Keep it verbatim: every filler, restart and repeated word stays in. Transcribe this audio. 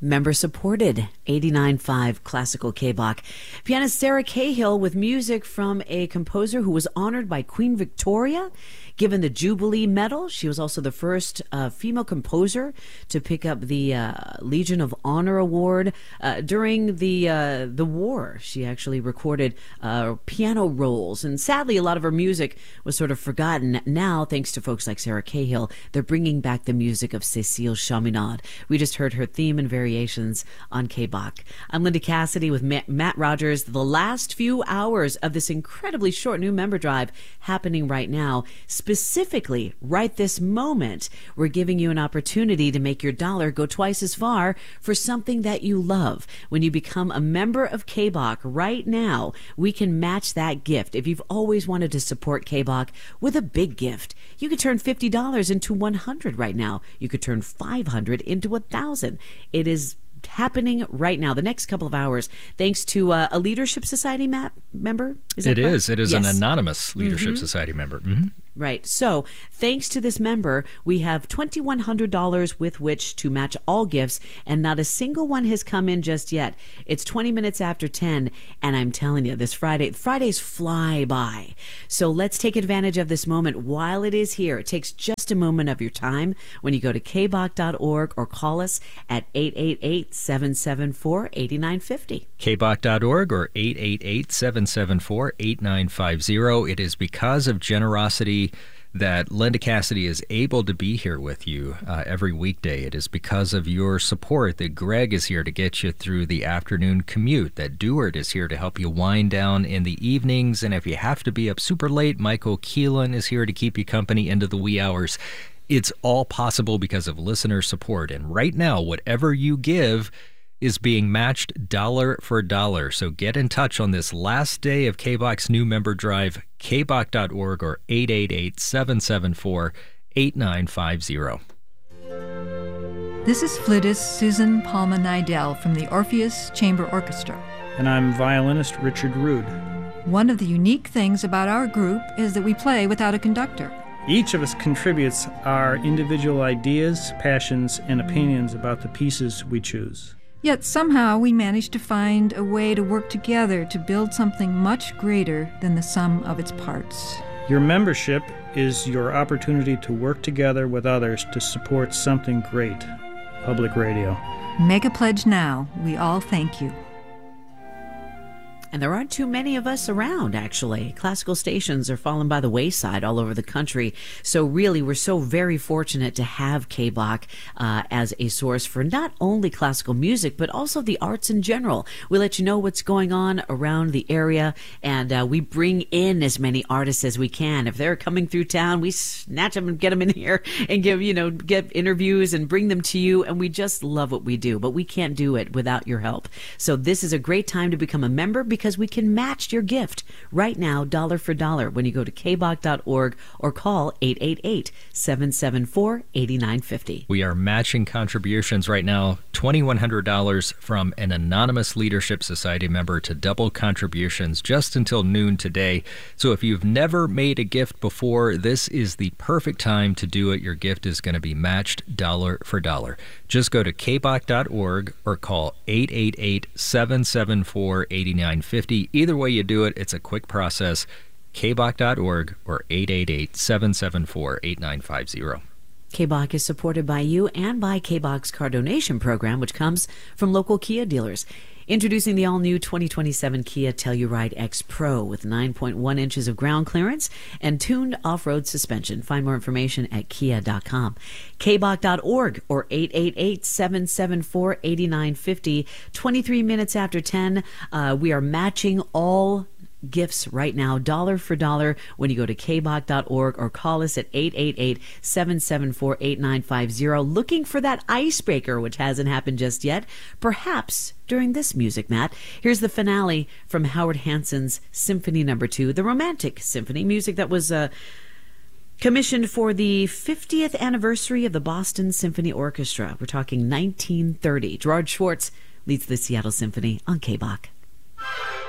Member-supported eighty-nine point five Classical K B O C. Pianist Sarah Cahill with music from a composer who was honored by Queen Victoria, given the Jubilee Medal. She was also the first uh, female composer to pick up the uh, Legion of Honor Award uh, during the uh, the war. She actually recorded uh, piano rolls, and sadly, a lot of her music was sort of forgotten. Now, thanks to folks like Sarah Cahill, they're bringing back the music of Cécile Chaminade. We just heard her theme and variations on K B O C. I'm Linda Cassidy with Matt, Matt Rogers. The last few hours of this incredibly short new member drive happening right now. Specifically, right this moment, we're giving you an opportunity to make your dollar go twice as far for something that you love. When you become a member of K B O C right now, we can match that gift. If you've always wanted to support K B O C with a big gift, you could turn fifty dollars into one hundred dollars right now. You could turn five hundred dollars into one thousand dollars. It is happening right now, the next couple of hours, thanks to uh, a Leadership Society map member. Is it that is. It is yes. an anonymous Leadership mm-hmm. Society member. Mm-hmm. Right. So, thanks to this member, we have two thousand one hundred dollars with which to match all gifts, and not a single one has come in just yet. It's twenty minutes after ten, and I'm telling you, this Friday, Fridays fly by. So, let's take advantage of this moment while it is here. It takes just a moment of your time when you go to k b o c dot org or call us at eight eight eight, seven seven four, eight nine five zero. k b o c dot org or eight eight eight, seven seven four, eight nine five zero. It is because of generosity that Linda Cassidy is able to be here with you uh, every weekday. It is because of your support that Greg is here to get you through the afternoon commute, that Dewart is here to help you wind down in the evenings, and if you have to be up super late, Michael Keelan is here to keep you company into the wee hours. It's all possible because of listener support, and right now, whatever you give is being matched dollar for dollar. So get in touch on this last day of K B O C's new member drive, k b o c dot org or eight eight eight, seven seven four, eight nine five zero. This is flutist Susan Palma Nidell from the Orpheus Chamber Orchestra. And I'm violinist Richard Rood. One of the unique things about our group is that we play without a conductor. Each of us contributes our individual ideas, passions, and opinions about the pieces we choose. Yet somehow we managed to find a way to work together to build something much greater than the sum of its parts. Your membership is your opportunity to work together with others to support something great. Public Radio. Make a pledge now. We all thank you. And there aren't too many of us around, actually. Classical stations are falling by the wayside all over the country. So really, we're so very fortunate to have K B O C uh, as a source for not only classical music, but also the arts in general. We let you know what's going on around the area, and uh, we bring in as many artists as we can. If they're coming through town, we snatch them and get them in here and give, you know, get interviews and bring them to you. And we just love what we do, but we can't do it without your help. So this is a great time to become a member, because because we can match your gift right now, dollar for dollar, when you go to k b o c dot org or call eight eight eight, seven seven four, eight nine five zero. We are matching contributions right now, two thousand one hundred dollars from an anonymous Leadership Society member to double contributions just until noon today. So if you've never made a gift before, this is the perfect time to do it. Your gift is going to be matched dollar for dollar. Just go to k b o c dot org or call eight eight eight, seven seven four, eight nine five zero. Either way you do it, it's a quick process. k b o c dot org or eight eight eight, seven seven four, eight nine five zero. K B O C is supported by you and by K B O C's car donation program, which comes from local Kia dealers. Introducing the all-new twenty twenty-seven Kia Telluride X Pro with nine point one inches of ground clearance and tuned off-road suspension. Find more information at kia dot com. k b o c dot org or eight eight eight, seven seven four, eight nine five zero. twenty-three minutes after ten, uh, we are matching all gifts right now, dollar for dollar, when you go to k b o c dot org or call us at eight eight eight, seven seven four, eight nine five zero. Looking for that icebreaker, which hasn't happened just yet. Perhaps during this music, Matt. Here's the finale from Howard Hanson's Symphony Number Two, the Romantic Symphony, music that was uh, commissioned for the fiftieth anniversary of the Boston Symphony Orchestra. We're talking nineteen thirty. Gerard Schwartz leads the Seattle Symphony on K B O C.